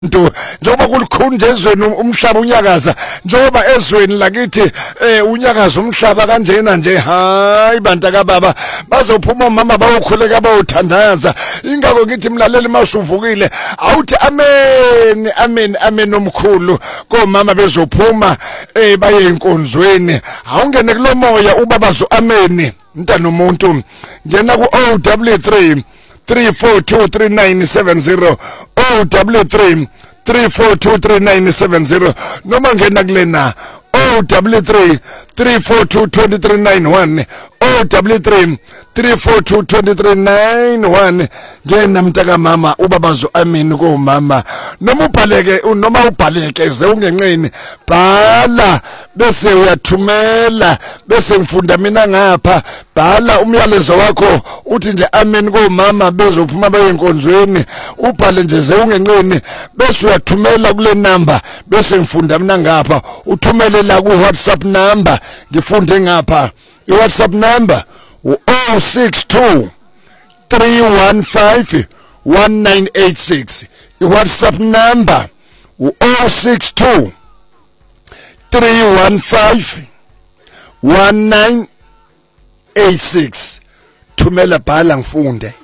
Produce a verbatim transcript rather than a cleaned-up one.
nto njengoba kulikhunda ezweni umhlaba unyakaza njengoba ezweni lakithi eh unyakaza umhlaba kanjena nje hayi banta kababa bazophuma mama bayokhuleka bayothandaza ingakho ngithi mlaleli masuvukile awuthi amen amen amen omkhulu komama bezophuma eh baye enkonzweni awungene kulomoya ubabazo amen mntana umuntu ngena ku O W three three four two three nine seven zero O W three three four two three nine seven zero noma ngena kulena O W three three four two two three nine one O W three three four two two three nine one ngena mntaka mama ubabazo amini ko mama noma ubhaleke noma ubhaleke ze ungenqeni bhala bese uyathumela bese ngifunda mina ngapha bhala umyalezo wakho uthi nje amen ko mama bezophuma bayenkonzweni ubhale nje ze ungenqeni bese uyathumela kule number bese ngifunda mina ngapha uthumele la ku WhatsApp number ngifunde ngapha i WhatsApp number zero six two three one five one nine eight six i WhatsApp number zero six two three one five one nine eight six thumela bhala ngifunde